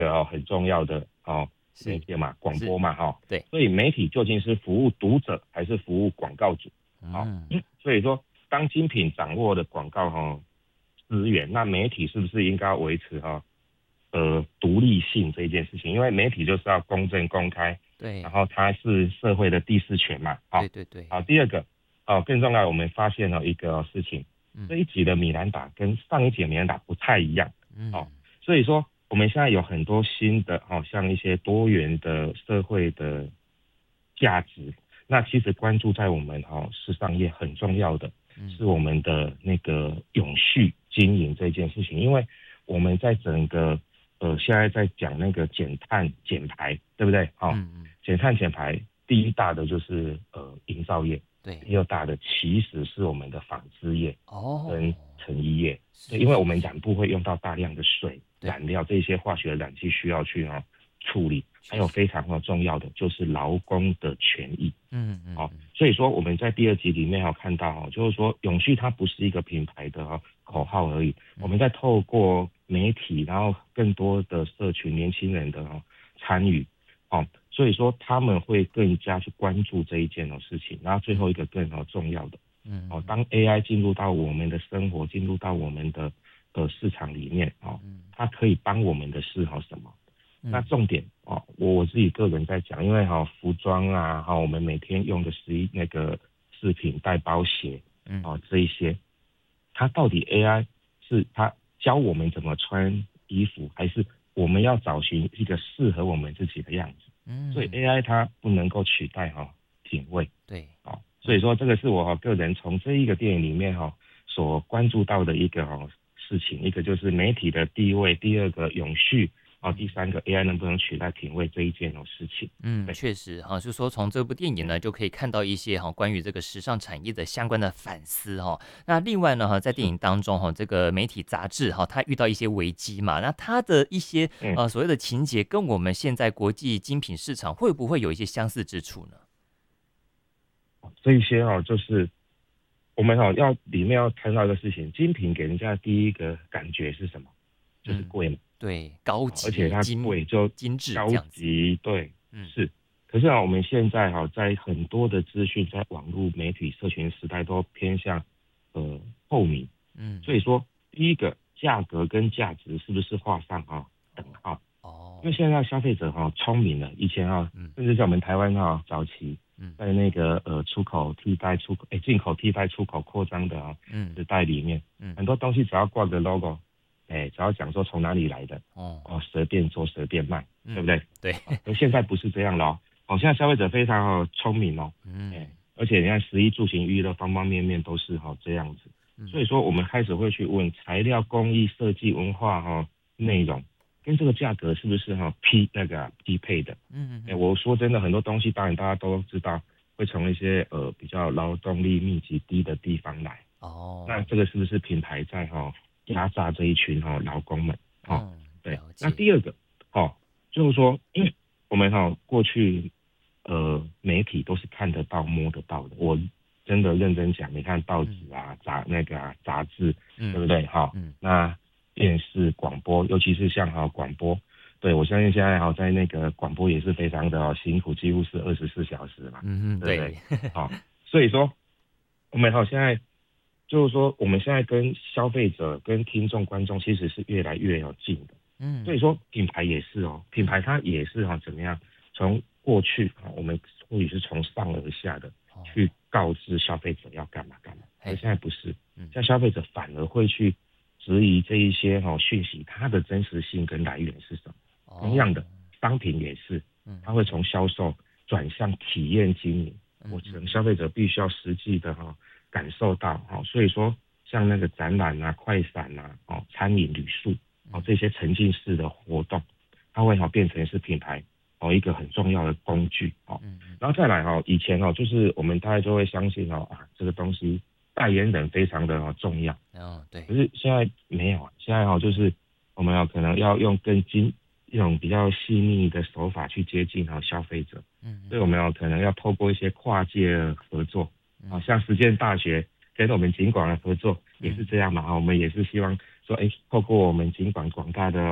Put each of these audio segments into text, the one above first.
很重要的媒是介嘛，广是， 播嘛对， 所以媒体究竟是服务读者还是服务广告主？ 嗯， 所以说当精品掌握的广告资源，那媒体是不是应该维持独立性这一件事情？因为媒体就是要公正公开，然对后它是社会的第四权嘛。 对对对， 好，第二个更重要，我们发现了一个事情， 嗯这一集的米兰达跟上一集的米兰达不太一样。 嗯所以说我们现在有很多新的像一些多元的社会的价值，那其实关注在我们时尚业很重要的嗯是我们的那个永续经营这件事情，因为我们在整个现在在讲那个减碳减排，对不对？ 嗯， 减碳减排第一大的就是营造业， 对， 第二大的其实是我们的纺织业哦， 跟成衣业。 是对，因为我是是， 们染布会用到大量的水、 对， 染料这些化学染剂需要去处理，还确实， 有非常重要的就是劳工的权益。 嗯， 所以说我们在第二集里面看到就是说永续它不是一个品牌的口号而已，我们在透过媒体，然后更多的社群年轻人的参与所以说他们会更加去关注这一件事情。然后最后一个更重要的当 AI 进入到我们的生活，进入到我们的市场里面它可以帮我们的是什么？那重点我自己个人在讲，因为服装啊我们每天用的那个饰品、带包鞋这一些，它到底 AI 是它教我们怎么穿衣服，还是我们要找寻一个适合我们自己的样子？所以 AI 它不能够取代品味。 对， 所以说这个是我个人从这一个电影里面所关注到的一个事情，一个就是媒体的地位，第二个永续第三个 AI 能不能取代品味这一件事情。对， 确实哈，就说从这部电影呢，就可以看到一些关于这个时尚产业的相关的反思哈。那另外呢在电影当中这个媒体杂志它遇到一些危机嘛，那它的一些所谓的情节，跟我们现在国际精品市场会不会有一些相似之处呢？ 这一些就是我们要里面要看到一个事情，精品给人家第一个感觉是什么？就是贵嘛。 对，高而且它级贵就精致这高样子。 级，对，是。可是我们现在在很多的资讯，在网络媒体社群时代都偏向透明，所以说第一个价格跟价值是不是画上等号？因为现在消费者聪明了，以前甚至在我们台湾早期，在那个出口替代进口替代出口扩张的时代里面，很多东西只要挂个 logo，只要讲说从哪里来的，随便做随便卖，对不对？ 对。 而现在不是这样了现在消费者非常聪明而且你看食衣住行娱乐方方面面都是这样子，所以说我们开始会去问材料、工艺、设计、文化内容跟这个价格是不是匹配的？我说真的，很多东西当然大家都知道会从一些比较劳动力密集低的地方来，那这个是不是品牌在压榨这一群劳工们对。那第二个就是说，因为我们过去媒体都是看得到摸得到的，我真的认真讲，你看报纸杂志，对不对那电视广播，尤其是像广播，对，我相信现在在那个广播也是非常的辛苦，几乎是24小时嘛，对不对？所以说我们现在就是说，我们现在跟消费者、跟听众、观众其实是越来越近的。所以说品牌也是品牌它也是怎么样？从过去我们或许是从上而下的去告知消费者要干嘛干嘛，而现在不是，现在消费者反而会去质疑这一些讯息它的真实性跟来源是什么。同样的，商品也是，它会从销售转向体验经营，我们消费者必须要实际的感受到所以说像那个展览快闪餐饮旅宿这些沉浸式的活动，它会变成是品牌一个很重要的工具然后再来以前就是我们大概就会相信这个东西代言人非常的重要对。 可是现在没有现在就是我们可能要用一种比较细腻的手法去接近消费者所以我们可能要透过一些跨界合作像实践大学跟我们警广的合作也是这样嘛我们也是希望说透过我们警广广大的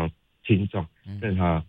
听众，更好